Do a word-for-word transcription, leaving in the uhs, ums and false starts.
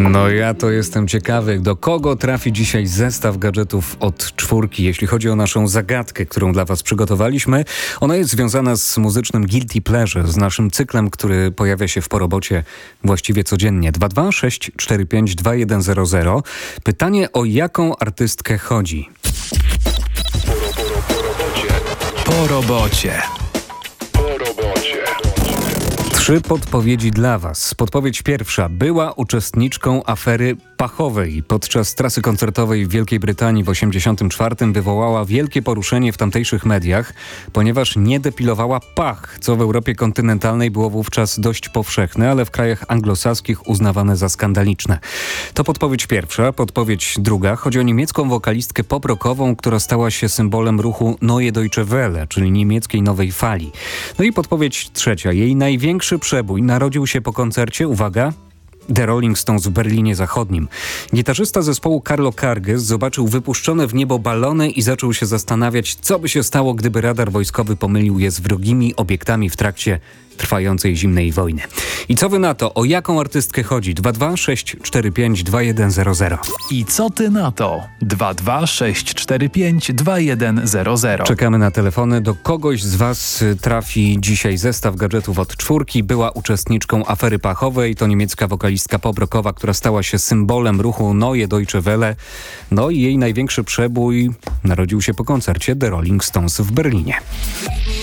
No ja to jestem ciekawy, do kogo trafi dzisiaj zestaw gadżetów od czwórki. Jeśli chodzi o naszą zagadkę, którą dla was przygotowaliśmy, ona jest związana z muzycznym Guilty Pleasure, z naszym cyklem, który pojawia się w Porobocie właściwie codziennie. dwa dwa sześć cztery pięć dwa jeden zero zero. Pytanie, o jaką artystkę chodzi? Po robocie. Po robocie. Trzy podpowiedzi dla was. Podpowiedź pierwsza. Była uczestniczką afery pachowej. Podczas trasy koncertowej w Wielkiej Brytanii w osiemdziesiątym czwartym wywołała wielkie poruszenie w tamtejszych mediach, ponieważ nie depilowała pach, co w Europie kontynentalnej było wówczas dość powszechne, ale w krajach anglosaskich uznawane za skandaliczne. To podpowiedź pierwsza. Podpowiedź druga. Chodzi o niemiecką wokalistkę pop-rockową, która stała się symbolem ruchu Neue Deutsche Welle, czyli niemieckiej nowej fali. No i podpowiedź trzecia. Jej największy przebój narodził się po koncercie, uwaga, The Rolling Stones w Berlinie Zachodnim. Gitarzysta zespołu Carlo Carges zobaczył wypuszczone w niebo balony i zaczął się zastanawiać, co by się stało, gdyby radar wojskowy pomylił je z wrogimi obiektami w trakcie trwającej zimnej wojny. I co wy na to? O jaką artystkę chodzi? dwa dwa sześć cztery pięć dwa jeden zero zero. I co ty na to? dwa dwa sześć cztery pięć dwa jeden zero zero. Czekamy na telefony. Do kogoś z was trafi dzisiaj zestaw gadżetów od czwórki. Była uczestniczką afery pachowej. To niemiecka wokalistka pop-rockowa, która stała się symbolem ruchu Neue Deutsche Welle. No i jej największy przebój narodził się po koncercie The Rolling Stones w Berlinie.